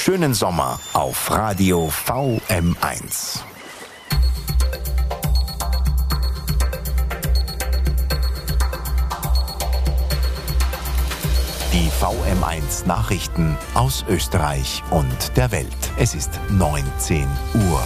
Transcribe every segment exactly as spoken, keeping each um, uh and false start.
schönen Sommer auf Radio V M eins. Die V M eins Nachrichten aus Österreich und der Welt. Es ist neunzehn Uhr.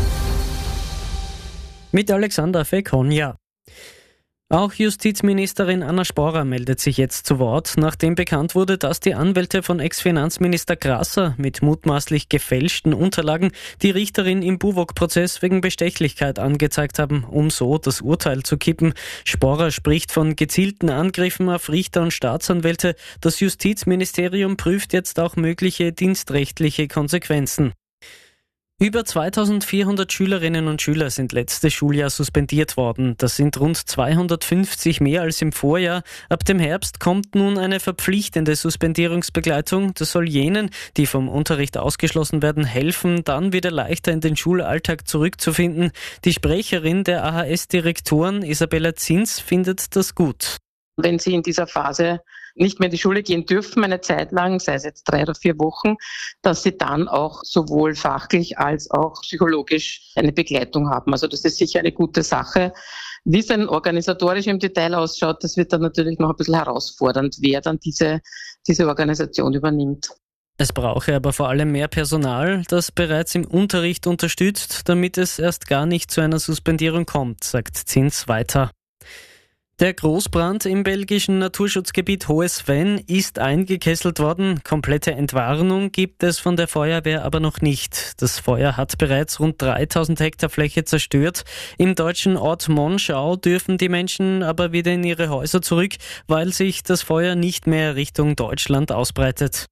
Mit Alexander Fekonja. Auch Justizministerin Anna Sporer meldet sich jetzt zu Wort, nachdem bekannt wurde, dass die Anwälte von Ex-Finanzminister Grasser mit mutmaßlich gefälschten Unterlagen die Richterin im Buwok-Prozess wegen Bestechlichkeit angezeigt haben, um so das Urteil zu kippen. Sporer spricht von gezielten Angriffen auf Richter und Staatsanwälte. Das Justizministerium prüft jetzt auch mögliche dienstrechtliche Konsequenzen. Über zweitausendvierhundert Schülerinnen und Schüler sind letztes Schuljahr suspendiert worden. Das sind rund zweihundertfünfzig mehr als im Vorjahr. Ab dem Herbst kommt nun eine verpflichtende Suspendierungsbegleitung. Das soll jenen, die vom Unterricht ausgeschlossen werden, helfen, dann wieder leichter in den Schulalltag zurückzufinden. Die Sprecherin der A H S-Direktoren, Isabella Zins, findet das gut. Wenn sie in dieser Phase nicht mehr in die Schule gehen dürfen, eine Zeit lang, sei es jetzt drei oder vier Wochen, dass sie dann auch sowohl fachlich als auch psychologisch eine Begleitung haben. Also das ist sicher eine gute Sache. Wie es dann organisatorisch im Detail ausschaut, das wird dann natürlich noch ein bisschen herausfordernd, wer dann diese, diese Organisation übernimmt. Es brauche aber vor allem mehr Personal, das bereits im Unterricht unterstützt, damit es erst gar nicht zu einer Suspendierung kommt, sagt Zins weiter. Der Großbrand im belgischen Naturschutzgebiet Hohe Sven ist eingekesselt worden. Komplette Entwarnung gibt es von der Feuerwehr aber noch nicht. Das Feuer hat bereits rund dreitausend Hektar Fläche zerstört. Im deutschen Ort Monschau dürfen die Menschen aber wieder in ihre Häuser zurück, weil sich das Feuer nicht mehr Richtung Deutschland ausbreitet.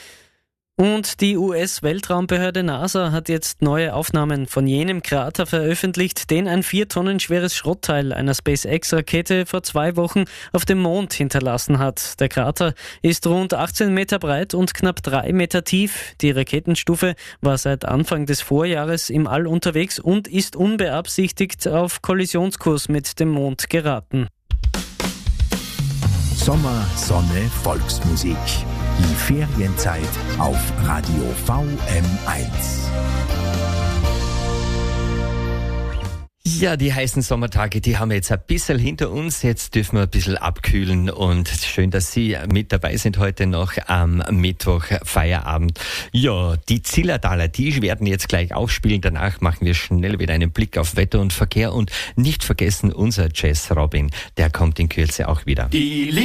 Und die U S-Weltraumbehörde NASA hat jetzt neue Aufnahmen von jenem Krater veröffentlicht, den ein vier Tonnen schweres Schrottteil einer SpaceX-Rakete vor zwei Wochen auf dem Mond hinterlassen hat. Der Krater ist rund achtzehn Meter breit und knapp drei Meter tief. Die Raketenstufe war seit Anfang des Vorjahres im All unterwegs und ist unbeabsichtigt auf Kollisionskurs mit dem Mond geraten. Sommer, Sonne, Volksmusik. Die Ferienzeit auf Radio V M eins. Ja, die heißen Sommertage, die haben wir jetzt ein bisschen hinter uns. Jetzt dürfen wir ein bisschen abkühlen und schön, dass Sie mit dabei sind heute noch am Mittwoch Feierabend. Ja, die Zillertaler, die werden jetzt gleich aufspielen. Danach machen wir schnell wieder einen Blick auf Wetter und Verkehr und nicht vergessen unser Jazz Robin, der kommt in Kürze auch wieder. Die